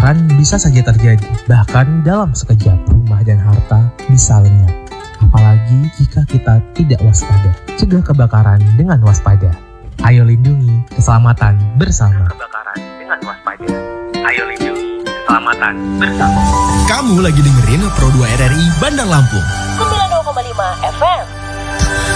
Kebakaran bisa saja terjadi, bahkan dalam sekejap rumah dan harta bisa lenyap. Apalagi jika kita tidak waspada. Cegah kebakaran dengan waspada. Ayo lindungi keselamatan bersama. Kebakaran dengan waspada. Ayo lindungi keselamatan bersama. Kamu lagi dengerin Pro 2 RRI Bandang Lampung 92,5 FM.